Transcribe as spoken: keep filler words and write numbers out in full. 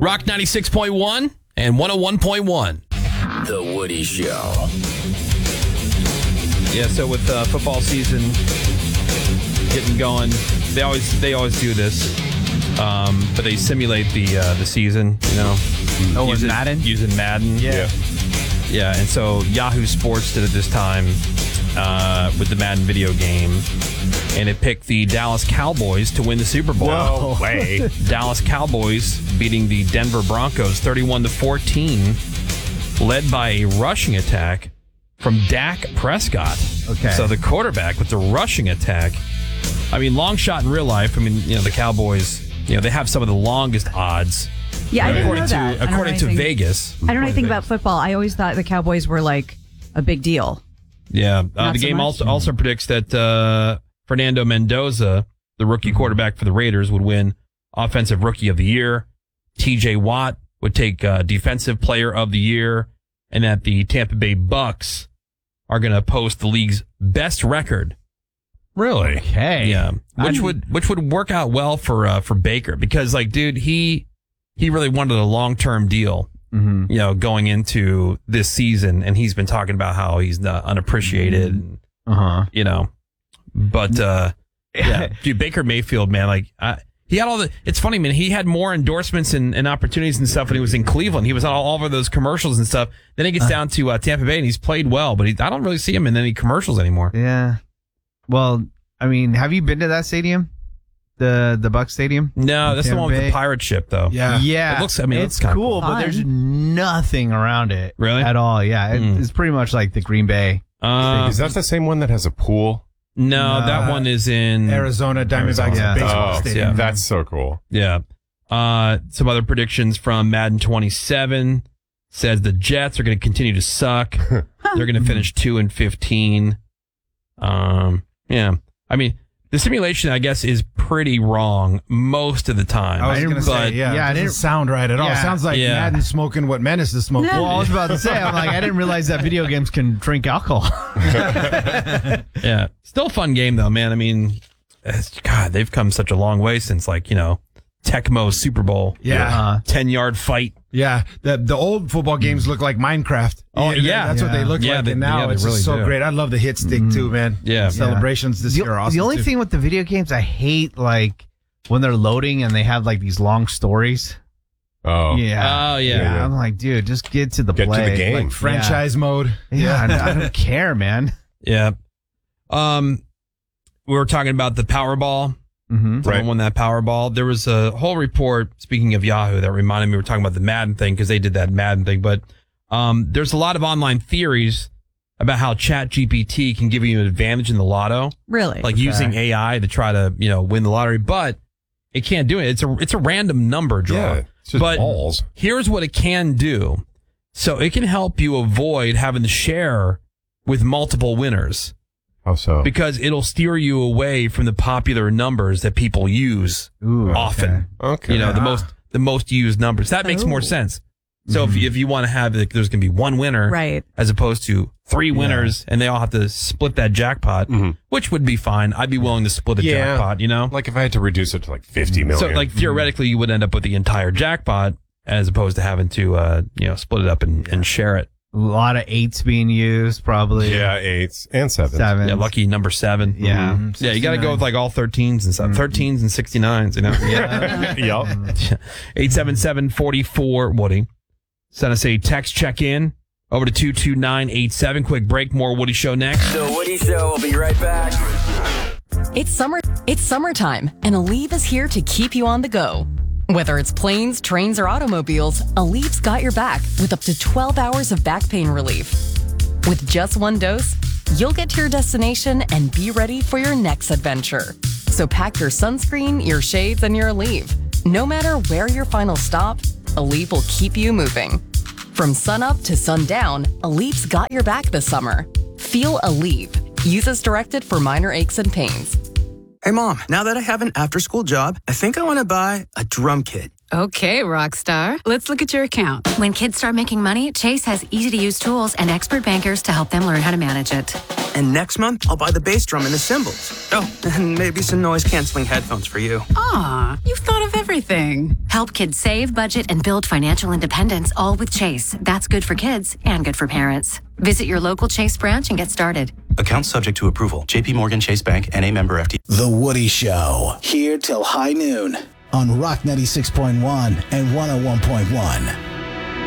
Rock ninety-six point one and one oh one point one. The Woody Show. Yeah, so with uh, football season getting going, they always they always do this, um, but they simulate the uh, the season, you know. Oh, using, Madden? Using Madden. Yeah. Yeah, and so Yahoo Sports did it this time uh, with the Madden video game, and it picked the Dallas Cowboys to win the Super Bowl. No way. Dallas Cowboys beating the Denver Broncos thirty-one to fourteen, led by a rushing attack from Dak Prescott. Okay. So the quarterback with the rushing attack. I mean, long shot in real life. I mean, you know, the Cowboys, you know, they have some of the longest odds. Yeah, I didn't according know to that. I don't know according to anything- Vegas. I don't know anything about football. I always thought the Cowboys were like a big deal. Yeah, uh, Not the so game much? also also predicts that uh, Fernando Mendoza, the rookie quarterback for the Raiders, would win Offensive Rookie of the Year. T J Watt would take uh, Defensive Player of the Year, and that the Tampa Bay Bucks are going to post the league's best record. Really? Okay. Yeah, which I'm- would which would work out well for uh, for Baker because, like, dude, he he really wanted a long term deal. Mm-hmm. You know, going into this season, and he's been talking about how he's not unappreciated. And, Uh huh. you know, but uh, yeah, dude, Baker Mayfield, man, like I, he had all the. It's funny, man. He had more endorsements and, and opportunities and stuff when he was in Cleveland. He was on all, all over those commercials and stuff. Then he gets down to uh, Tampa Bay, and he's played well, but he, I don't really see him in any commercials anymore. Yeah. Well, I mean, have you been to that stadium? The the Buck Stadium? No, that's the Tampa one with Bay? the pirate ship, though. Yeah. Yeah. It looks- I mean, it it's looks kinda cool, cool. but there's Fun. nothing around it. Really? At all. Yeah. It- Mm. It's pretty much like the Green Bay. Uh, Is that the same one that has a pool? no, No. that one is in Arizona Diamondbacks Yeah. baseball Oh, stadium. yeah. That's so cool. Yeah. Uh, some other predictions from Madden twenty-seven says the Jets are going to continue to suck. They're going to finish two and fifteen. Um, yeah. I mean, the simulation, I guess, is pretty wrong most of the time. I was going to but say, yeah, yeah, I it doesn't didn't- sound right at all. Yeah. Sounds like Yeah. Madden smoking what Menace is smoking. Well, I was about to say, I'm like, I didn't realize that video games can drink alcohol. yeah, still a fun game though, man. I mean, it's, God, they've come such a long way since, like, you know, Tecmo Super Bowl. Yeah. Uh, ten yard fight. Yeah, the the old football games look like Minecraft. Oh, yeah. that's what they look Yeah, like. they- and now yeah, they it's really just so do. great. I love the hit stick too, man. Yeah. Celebrations this the, year are awesome. the only too. thing with the video games, I hate like when they're loading and they have like these long stories. Oh. Yeah. Oh, yeah. I'm like, dude, just get to the Get to play. the game. Like, like franchise mode. Yeah, I, I don't care, man. Yeah. Um, we were talking about the Powerball. Mm-hmm. Someone Right. won that Powerball. There was a whole report, speaking of Yahoo, that reminded me we were talking about the Madden thing because they did that Madden thing. But um, there's a lot of online theories about how Chat G P T can give you an advantage in the lotto, Really? like using A I to try to, you know, win the lottery. But it can't do it. It's a it's a random number draw. Yeah. It's just But balls. here's what it can do. So it can help you avoid having to share with multiple winners. How so? Because it'll steer you away from the popular numbers that people use Ooh, often. Okay. You know, the most the most used numbers. That makes more Oh. sense. So if you, if you want to have, like, there's going to be one winner, Right. as opposed to three winners, and they all have to split that jackpot, Mhm. which would be fine. I'd be willing to split a Yeah. jackpot. You know, Like if I had to reduce it to like fifty million. so like theoretically, you would end up with the entire jackpot as opposed to having to uh you know split it up and, and share it. A lot of eights being used, probably. yeah, eights and sevens. Seven. Yeah, lucky number seven. Yeah. Mhm. Yeah, you got to go with like all thirteens and stuff. thirteens and sixty-nines, you know? Yeah. Yup. eight seven seven, four four, Woody. Send us a text check in over to two two nine eight seven. Quick break. More Woody Show next. The Woody Show will be right back. It's summer. It's summertime, and Aleve is here to keep you on the go. Whether it's planes, trains, or automobiles, Aleve's got your back with up to twelve hours of back pain relief. With just one dose, you'll get to your destination and be ready for your next adventure. So pack your sunscreen, your shades, and your Aleve. No matter where your final stop, Aleve will keep you moving. From sunup to sundown, Aleve's got your back this summer. Feel Aleve. Use as directed for minor aches and pains. Hey, Mom, now that I have an after-school job, I think I want to buy a drum kit. Okay, rock star. Let's look at your account. When kids start making money, Chase has easy-to-use tools and expert bankers to help them learn how to manage it. And next month, I'll buy the bass drum and the cymbals. Oh, and maybe some noise-canceling headphones for you. Aw, you've thought of everything. Help kids save, budget, and build financial independence, all with Chase. That's good for kids and good for parents. Visit your local Chase branch and get started. Account subject to approval. J P Morgan Chase Bank and a member F D. The Woody Show. Here till high noon on Rock ninety-six point one and one oh one point one.